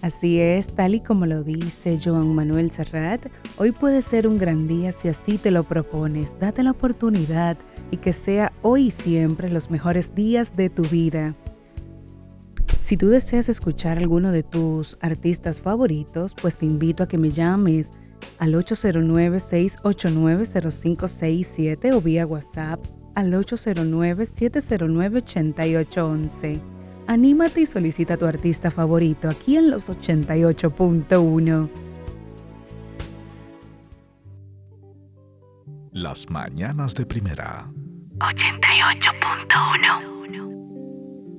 Así es, tal y como lo dice Joan Manuel Serrat, hoy puede ser un gran día si así te lo propones. Date la oportunidad y que sea hoy y siempre los mejores días de tu vida. Si tú deseas escuchar alguno de tus artistas favoritos, pues te invito a que me llames al 809-689-0567 o vía WhatsApp al 809-709-8811. Anímate y solicita a tu artista favorito aquí en los 88.1. Las mañanas de primera. 88.1.